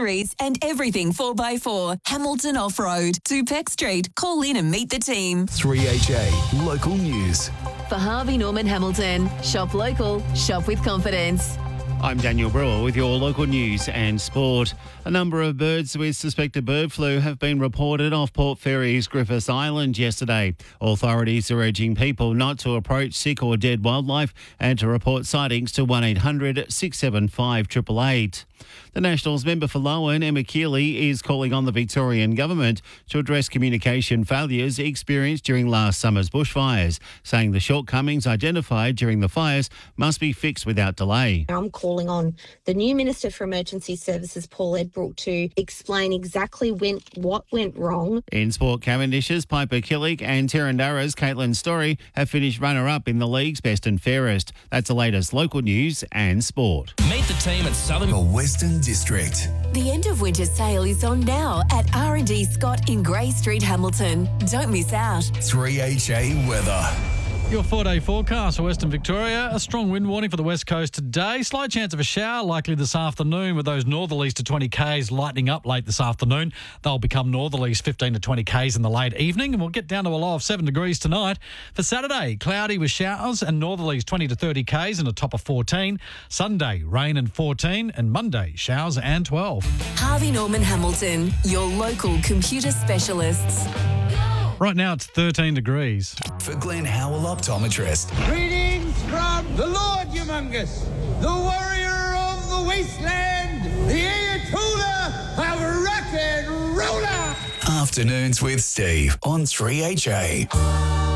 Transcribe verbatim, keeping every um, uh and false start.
accessories and everything four by four. Hamilton Off-Road. two Peck Street. Call in and meet the team. three H A Local News. For Harvey Norman Hamilton, shop local, shop with confidence. I'm Daniel Brewer with your local news and sport. A number of birds with suspected bird flu have been reported off Port Fairy's Griffiths Island yesterday. Authorities are urging people not to approach sick or dead wildlife and to report sightings to one eight hundred six seven five eight eight eight. The Nationals member for Lowan, Emma Keeley, is calling on the Victorian Government to address communication failures experienced during last summer's bushfires, saying the shortcomings identified during the fires must be fixed without delay. I'm calling on the new Minister for Emergency Services, Paul Edbrook, to explain exactly when what went wrong. In sport, Cavendish's Piper Killick and Tarandara's Caitlin Story have finished runner-up in the league's best and fairest. That's the latest local news and sport. Meet the team at Southern The Western District. The end of winter sale is on now at R and D Scott in Grey Street, Hamilton. Don't miss out. three H A Weather. Your four-day forecast for Western Victoria. A strong wind warning for the west coast today. Slight chance of a shower likely this afternoon with those northerlies to twenty kays lightening up late this afternoon. They'll become northerlies fifteen to twenty kays in the late evening and we'll get down to a low of seven degrees tonight. For Saturday, cloudy with showers and northerlies twenty to thirty kays and a top of fourteen. Sunday, rain and fourteen and Monday, showers and twelve. Harvey Norman Hamilton, your local computer specialists. Right now it's thirteen degrees. For Glenn Howell Optometrist. Greetings from the Lord Humongous, the warrior of the wasteland, the Ayatollah of rock and roller. Afternoons with Steve on three H A.